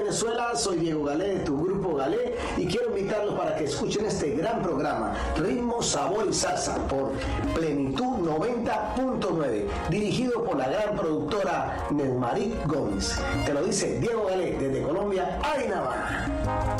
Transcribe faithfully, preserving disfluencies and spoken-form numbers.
Venezuela, soy Diego Galé de tu grupo Galé y quiero invitarlos para que escuchen este gran programa Ritmo, Sabor y Salsa por Plenitud noventa punto nueve, dirigido por la gran productora Nesmarit Gómez. Te lo dice Diego Galé desde Colombia, Arinabá.